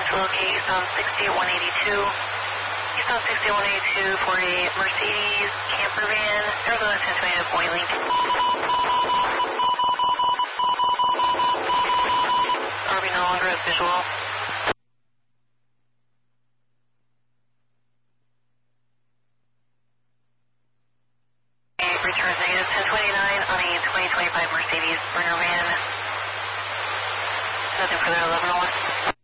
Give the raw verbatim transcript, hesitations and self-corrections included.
to locate Eastbound sixty-one eighty-two. Eastbound sixty-one eighty-two for a Mercedes camper van, Arizona ten twenty to Boiling. R V no longer has visual. Returns negative ten twenty-nine on a twenty twenty-five Mercedes Brenner van. Nothing further, eleven oh one.